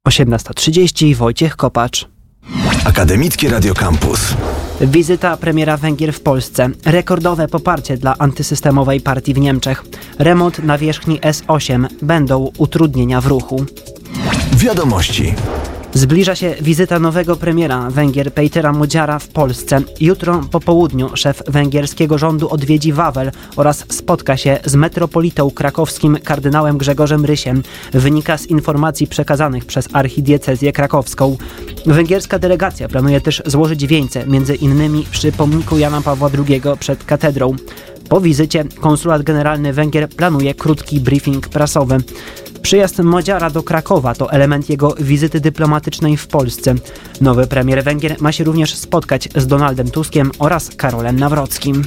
18:30 Wojciech Kopacz. Akademickie Radio Campus. Wizyta premiera Węgier w Polsce. Rekordowe poparcie dla antysystemowej partii w Niemczech. Remont nawierzchni S8. Będą utrudnienia w ruchu. Wiadomości. Zbliża się wizyta nowego premiera Węgier Petera Modziara w Polsce. Jutro po południu szef węgierskiego rządu odwiedzi Wawel oraz spotka się z metropolitą krakowskim kardynałem Grzegorzem Rysiem. Wynika z informacji przekazanych przez archidiecezję krakowską. Węgierska delegacja planuje też złożyć wieńce, między innymi przy pomniku Jana Pawła II przed katedrą. Po wizycie konsulat generalny Węgier planuje krótki briefing prasowy. Przyjazd Modziara do Krakowa to element jego wizyty dyplomatycznej w Polsce. Nowy premier Węgier ma się również spotkać z Donaldem Tuskiem oraz Karolem Nawrockim.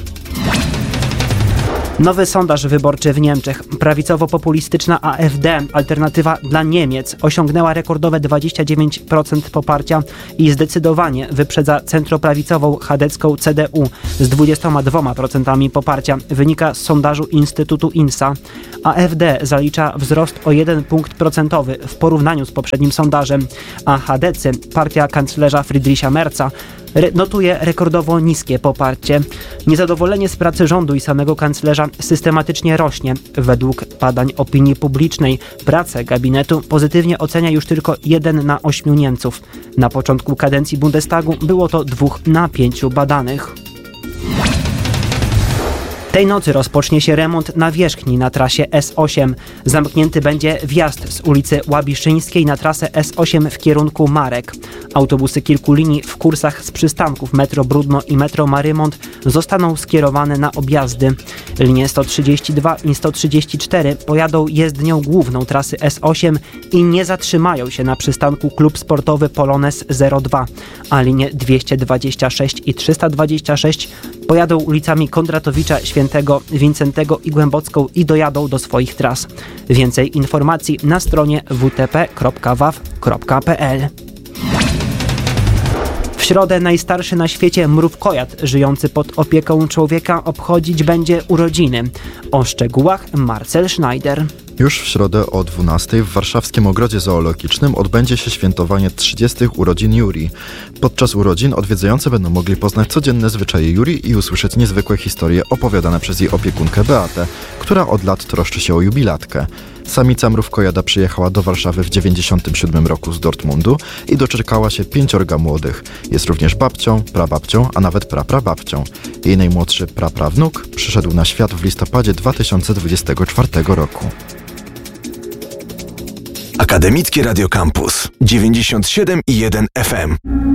Nowy sondaż wyborczy w Niemczech. Prawicowo-populistyczna AfD, Alternatywa dla Niemiec, osiągnęła rekordowe 29% poparcia i zdecydowanie wyprzedza centroprawicową chadecką CDU z 22% poparcia. Wynika z sondażu Instytutu INSA. AfD zalicza wzrost o 1 punkt procentowy w porównaniu z poprzednim sondażem, a chadecy, partia kanclerza Friedricha Merza, notuje rekordowo niskie poparcie. Niezadowolenie z pracy rządu i samego kanclerza systematycznie rośnie. Według badań opinii publicznej pracę gabinetu pozytywnie ocenia już tylko 1 na 8 Niemców. Na początku kadencji Bundestagu było to 2 na 5 badanych. Tej nocy rozpocznie się remont nawierzchni na trasie S8. Zamknięty będzie wjazd z ulicy Łabiszyńskiej na trasę S8 w kierunku Marek. Autobusy kilku linii w kursach z przystanków metro Brudno i metro Marymont zostaną skierowane na objazdy. Linie 132 i 134 pojadą jezdnią główną trasy S8 i nie zatrzymają się na przystanku Klub Sportowy Polones 02, a linie 226 i 326 pojadą ulicami Kondratowicza, Świętego Wincentego i Głębocką i dojadą do swoich tras. Więcej informacji na stronie wtp.waw.pl. W środę najstarszy na świecie mrówkojad żyjący pod opieką człowieka obchodzić będzie urodziny. O szczegółach Marcel Schneider. Już w środę o 12:00 w warszawskim ogrodzie zoologicznym odbędzie się świętowanie 30. urodzin Juri. Podczas urodzin odwiedzający będą mogli poznać codzienne zwyczaje Juri i usłyszeć niezwykłe historie opowiadane przez jej opiekunkę Beatę, która od lat troszczy się o jubilatkę. Samica mrówkojada przyjechała do Warszawy w 1997 roku z Dortmundu i doczekała się 5 młodych. Jest również babcią, prababcią, a nawet praprababcią. Jej najmłodszy praprawnuk przyszedł na świat w listopadzie 2024 roku. Akademickie Radio Campus 97,1 FM.